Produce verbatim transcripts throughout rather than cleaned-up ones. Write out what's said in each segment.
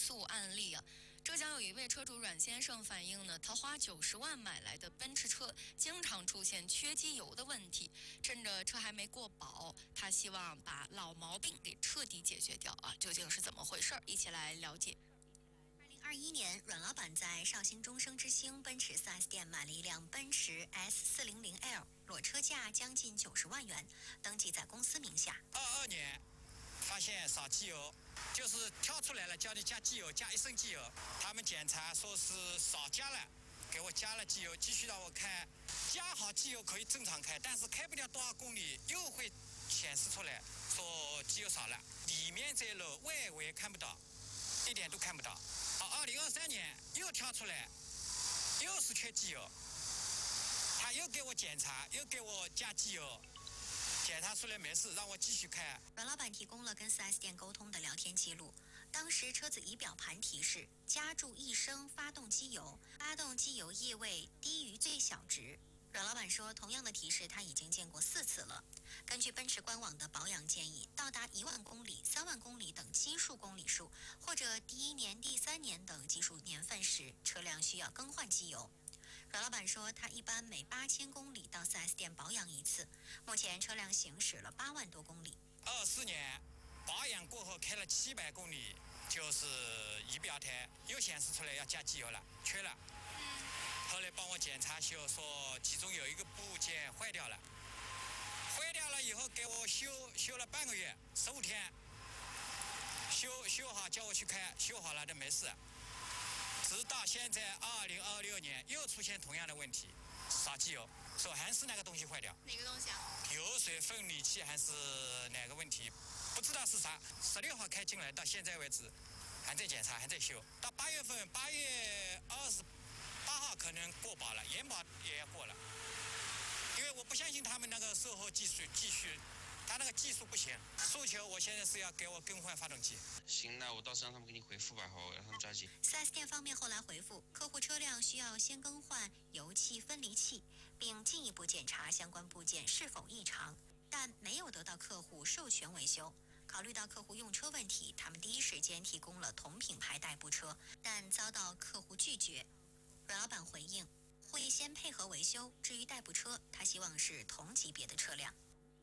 诉案例啊。浙江有一位车主阮先生反映呢，他花九十万买来的奔驰车，经常出现缺机油的问题。趁着车还没过保，他希望把老毛病给彻底解决掉啊！究竟是怎么回事？一起来了解。 二零二一年，阮老板在绍兴中升之星奔驰 四 S 店买了一辆奔驰 S 四零零 L， 裸车价将近九十万元，登记在公司名下。 二二年发现少机油，就是跳出来了，叫你加机油，加一升机油。他们检查说是少加了，给我加了机油，继续让我开。加好机油可以正常开，但是开不了多少公里，又会显示出来说机油少了，里面在漏，外围看不到，一点都看不到。好，二零二三年又跳出来，又是缺机油，他又给我检查，又给我加机油。检查出来没事，让我继续开。 阮老板提供了跟 四 S 店沟通的聊天记录，当时车子仪表盘提示加注一升发动机油，发动机油液位低于最小值。阮老板说，同样的提示他已经见过四次了。根据奔驰官网的保养建议，到达一万公里、三万公里等基数公里数，或者第一年、第三年等基数年份时，车辆需要更换机油。阮老板说，他一般每八千公里到 四 S 店保养一次，目前车辆行驶了八万多公里。 二四年保养过后开了七百公里，就是仪表台又显示出来要加机油了，缺了。后来帮我检查修，说其中有一个部件坏掉了，坏掉了以后给我修，修了半个月，十五天，修修好叫我去开，修好了的没事。直到现在二零二六年又出现同样的问题，少机油，说还是那个东西坏掉。 哪个东西啊？ 油水分离器还是哪个问题？不知道是啥。十六号开进来，到现在为止还在检查，还在修。到八月份，八月二十八号可能过保了，延保也要过了。因为我不相信他们那个售后技术继续。他那个技术不行，诉求我现在是要给我更换发动机。 行，那我到时候让他们给你回复吧，好，让他们抓紧。 四 S 店方面后来回复，客户车辆需要先更换油气分离器，并进一步检查相关部件是否异常，但没有得到客户授权维修。考虑到客户用车问题，他们第一时间提供了同品牌代步车，但遭到客户拒绝。阮老板回应，会先配合维修，至于代步车，他希望是同级别的车辆。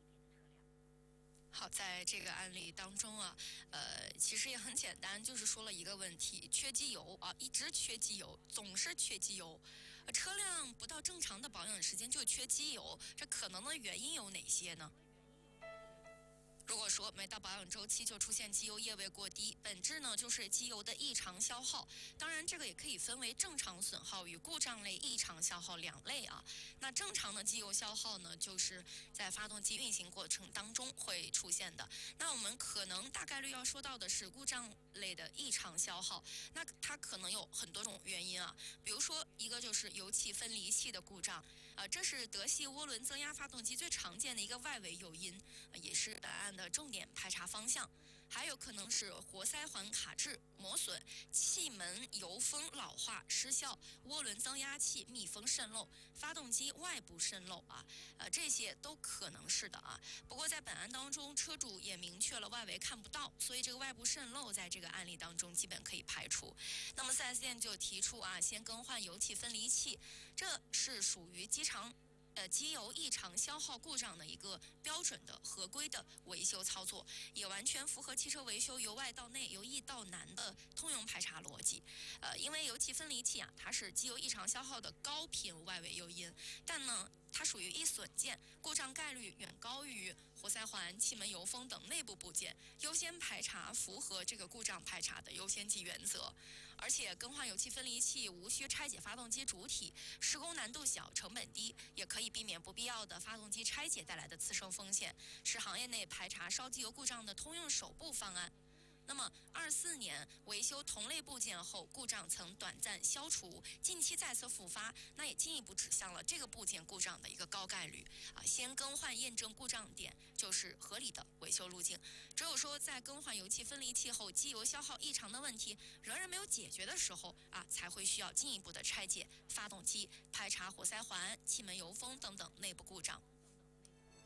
好，在这个案例当中啊，呃，其实也很简单，就是说了一个问题，缺机油啊，一直缺机油，总是缺机油，呃、车辆不到正常的保养时间就缺机油，这可能的原因有哪些呢？如果说每到保养周期就出现机油液位过低，本质呢就是机油的异常消耗。当然，这个也可以分为正常损耗与故障类异常消耗两类啊。那正常的机油消耗呢，就是在发动机运行过程当中会出现的。那我们可能大概率要说到的是故障类的异常消耗，那它可能有很多种原因啊。比如说，一个就是油气分离器的故障，啊、呃，这是德系涡轮增压发动机最常见的一个外围诱因，呃、也是本案的重点排查方向。还有可能是活塞环卡滞、磨损、气门油封老化失效、涡轮增压器密封渗漏、发动机外部渗漏啊，呃，这些都可能是的啊。不过在本案当中，车主也明确了外围看不到，所以这个外部渗漏在这个案例当中基本可以排除。那么 四 S 店就提出啊，先更换油气分离器，这是属于机常。呃，机油异常消耗故障的一个标准的合规的维修操作，也完全符合汽车维修由外到内、由易到难的通用排查逻辑。呃，因为油气分离器啊，它是机油异常消耗的高频外围诱因，但呢，它属于易损件，故障概率远高于活塞环、气门油封等内部部件，优先排查符合这个故障排查的优先级原则。而且更换油气分离器无需拆解发动机主体，施工难度小，成本低，也可以避免不必要的发动机拆解带来的次生风险，是行业内排查烧机油故障的通用首部方案。那么，二四年维修同类部件后，故障曾短暂消除，近期再次复发，那也进一步指向了这个部件故障的一个高概率啊。先更换验证故障点就是合理的维修路径。只有说在更换油气分离器后，机油消耗异常的问题仍然没有解决的时候啊，才会需要进一步的拆解发动机，排查活塞环、气门油封等等内部故障。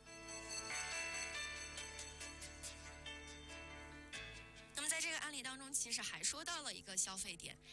在这个案例当中， 其实还说到了一个消费点，